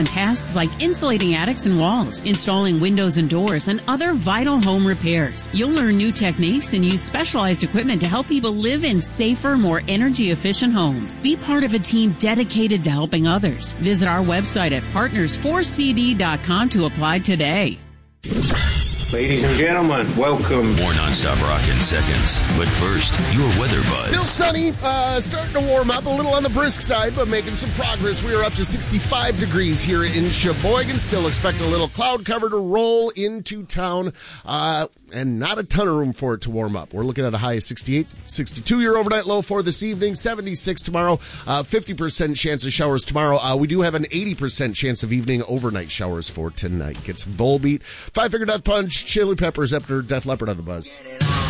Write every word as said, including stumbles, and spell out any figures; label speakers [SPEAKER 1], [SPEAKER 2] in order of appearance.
[SPEAKER 1] tasks like insulating attics and walls, installing windows and doors, and other vital home repairs. You'll learn new techniques and use specialized equipment to help people live in safer, more energy-efficient homes. Be part of a team dedicated to helping others. Visit our website at partners four c d dot com to apply today.
[SPEAKER 2] Ladies and gentlemen, welcome.
[SPEAKER 3] More nonstop rock in seconds. But first, your weather buzz.
[SPEAKER 4] Still sunny, uh, starting to warm up a little on the brisk side, but making some progress. We are up to sixty-five degrees here in Sheboygan. Still expect a little cloud cover to roll into town, uh, and not a ton of room for it to warm up. We're looking at a high of sixty-eight, sixty-two your overnight low for this evening, seventy-six tomorrow, uh, fifty percent chance of showers tomorrow. Uh, we do have an eighty percent chance of evening overnight showers for tonight. Get some Volbeat, Five Finger Death Punch, Chili Peppers after Def Leppard on the buzz.